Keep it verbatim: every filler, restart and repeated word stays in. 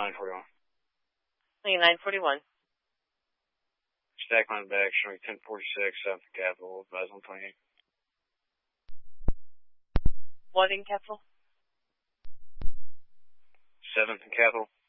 nine forty-one. Lincoln nine forty-one. Stack line back, showing ten forty-six, seventh Capital, advise one twenty-eight. What in Capital? seventh Capital.